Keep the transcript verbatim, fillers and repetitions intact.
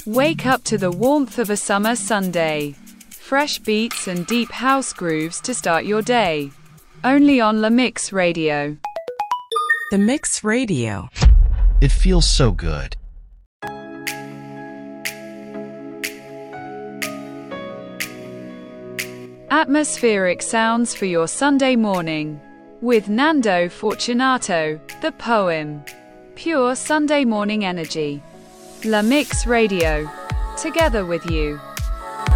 Wake up to the warmth of a summer Sunday. Fresh beats and deep house grooves to start your day. Only on La Mix Radio. The Mix Radio. It feels so good. Atmospheric sounds for your Sunday morning. With Nando Fortunato, the poem. Pure Sunday morning energy. La Mix Radio. Together with you.